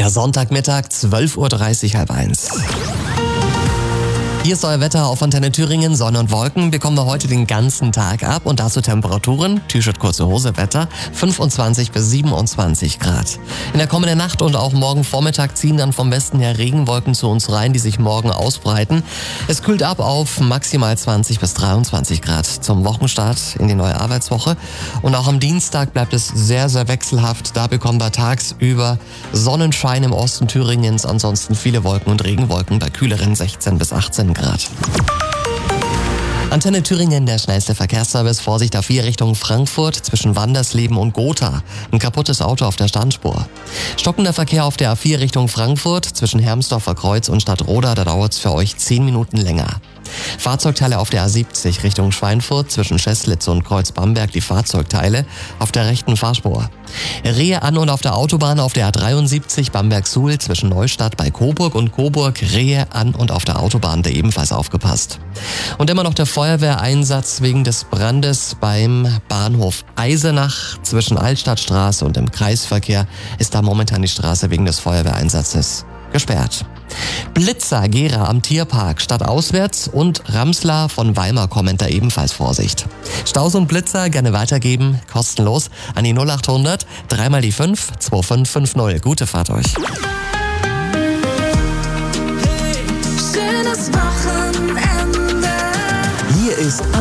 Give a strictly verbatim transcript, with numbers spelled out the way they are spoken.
Der Sonntagmittag, zwölf Uhr dreißig, halb eins. Hier ist euer Wetter auf Antenne Thüringen, Sonne und Wolken. Bekommen wir heute den ganzen Tag ab und dazu Temperaturen, T-Shirt, kurze Hose, Wetter, fünfundzwanzig bis siebenundzwanzig Grad. In der kommenden Nacht und auch morgen Vormittag ziehen dann vom Westen her Regenwolken zu uns rein, die sich morgen ausbreiten. Es kühlt ab auf maximal zwanzig bis dreiundzwanzig Grad zum Wochenstart in die neue Arbeitswoche. Und auch am Dienstag bleibt es sehr, sehr wechselhaft. Da bekommen wir tagsüber Sonnenschein im Osten Thüringens, ansonsten viele Wolken und Regenwolken bei kühleren sechzehn bis achtzehn Grad. Antenne Thüringen, der schnellste Verkehrsservice. Vorsicht A vier Richtung Frankfurt zwischen Wandersleben und Gotha. Ein kaputtes Auto auf der Standspur. Stockender Verkehr auf der A vier Richtung Frankfurt zwischen Hermsdorfer Kreuz und Stadtroda. Da dauert es für euch zehn Minuten länger. Fahrzeugteile auf der A siebzig Richtung Schweinfurt zwischen Scheßlitz und Kreuz-Bamberg. Die Fahrzeugteile auf der rechten Fahrspur. Rehe an und auf der Autobahn auf der A dreiundsiebzig Bamberg-Suhl zwischen Neustadt bei Coburg und Coburg. Rehe an und auf der Autobahn, da ebenfalls aufgepasst. Und immer noch der Feuerwehreinsatz wegen des Brandes beim Bahnhof Eisenach zwischen Altstadtstraße und dem Kreisverkehr ist da momentan die Straße wegen des Feuerwehreinsatzes gesperrt. Blitzer Gera am Tierpark stadtauswärts und Ramsler von Weimar kommen da ebenfalls Vorsicht. Staus und Blitzer gerne weitergeben, kostenlos an die null achthundert, dreimal die fünf, zwei fünf fünf null. Gute Fahrt euch. Hey, schönes Wochenende. Hier ist